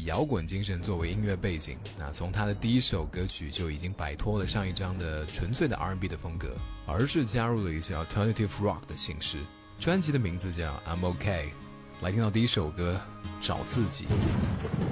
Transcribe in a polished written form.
以摇滚精神作为音乐背景，那从他的第一首歌曲就已经摆脱了上一张的纯粹的 R&B 的风格，而是加入了一些 Alternative Rock 的形式。专辑的名字叫 I'm OK， 来听到第一首歌，找自己。